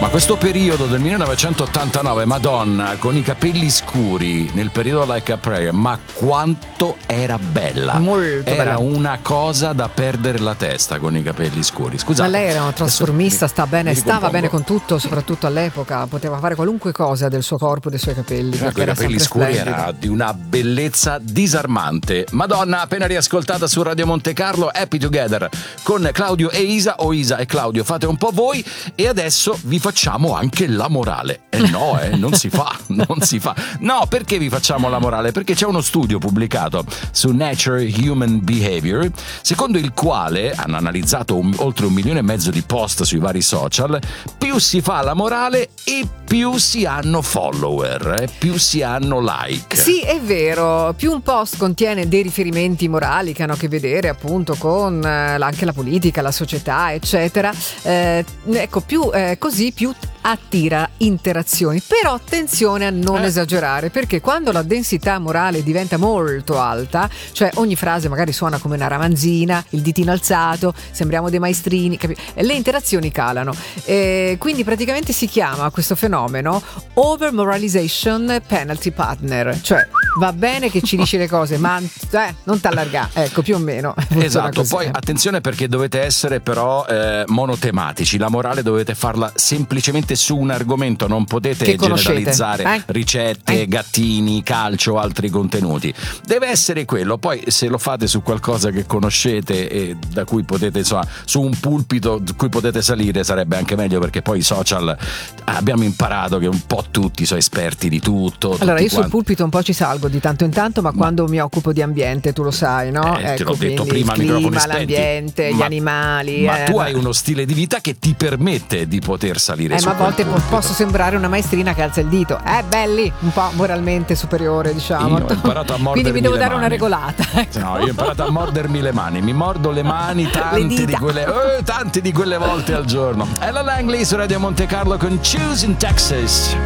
Ma questo periodo del 1989, Madonna, con i capelli scuri, nel periodo Like a Prayer, ma quanto era bella. Molto era bella. Una cosa da perdere la testa con i capelli scuri. Scusate. Ma lei era una trasformista, stava bene ricompongo. con tutto, soprattutto all'epoca. Poteva fare qualunque cosa del suo corpo, dei suoi capelli. Con Perché i era capelli sempre scuri splendida. era di una bellezza disarmante. Madonna, appena riascoltata su Radio Monte Carlo, Happy Together con Claudio e Isa, o Isa e Claudio, fate un po' voi. E adesso vi facciamo anche la morale. No, non si fa, non si fa. No, perché vi facciamo la morale? Perché c'è uno studio pubblicato su Nature Human Behavior, secondo il quale hanno analizzato oltre 1,5 milioni di post sui vari social. Più si fa la morale e più si hanno follower, più si hanno like. Sì, è vero, più un post contiene dei riferimenti morali che hanno a che vedere appunto con anche la politica, la società, eccetera, ecco, più così più attira interazioni. Però attenzione a non esagerare, perché quando la densità morale diventa molto alta, cioè ogni frase magari suona come una ramanzina, il ditino alzato, sembriamo dei maestrini, le interazioni calano. Quindi praticamente si chiama questo fenomeno over moralization penalty partner, cioè va bene che ci dici le cose, ma non t'allargà, ecco, più o meno. Esatto, così. poi attenzione, perché dovete essere però monotematici. La morale dovete farla semplicemente su un argomento, non potete Che conoscete, generalizzare ricette, gattini, calcio, altri contenuti. Deve essere quello. Poi se lo fate su qualcosa che conoscete e da cui potete, insomma, su un pulpito da cui potete salire, sarebbe anche meglio, perché poi i social abbiamo imparato che un po' tutti sono esperti di tutto. Allora, io sul quanti. pulpito un po' ci salgo di tanto in tanto, ma quando mi occupo di ambiente, tu lo sai, no? Te l'ho detto quindi prima, il clima, microfoni spenti. l'ambiente, gli animali. Ma tu hai uno stile di vita che ti permette di poter salire su ma a quel volte pulpito. posso sembrare una maestrina che alza il dito. Belli, un po' moralmente superiore, diciamo. Io ho imparato a mordermi Quindi mi devo le dare mani. una regolata. No, io ho imparato a mordermi le mani. Mi mordo le mani tante di quelle volte al giorno. Ella Langley su Radio Monte Carlo con Choose in Texas.